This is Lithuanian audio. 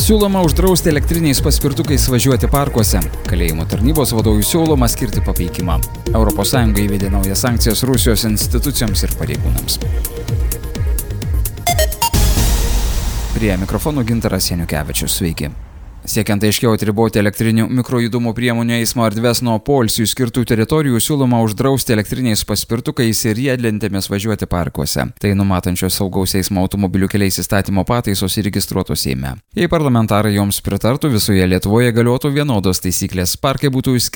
Siūloma uždrausti elektriniais paspirtukais važiuoti parkuose. Kalėjimo tarnybos vadovui siūloma skirti papeikimą. ES įvedė naujas sankcijas Rusijos institucijoms ir pareigūnams. Prie mikrofonų Gintaras Janukevičius. Sveiki. Siekiant aiškiau atriboti elektrinių mikrojudumo priemonių eismo erdves nuo poilsiui skirtų teritorijų, siūloma uždrausti elektriniais paspirtukais ir riedlentėmis važiuoti parkuose. Tai numatančios saugaus eismo automobilių keliais įstatymo pataisos įregistruotos Seime. Jei parlamentarai joms pritartų, visoje Lietuvoje galiotų vienodos taisyklės. Parkai būtų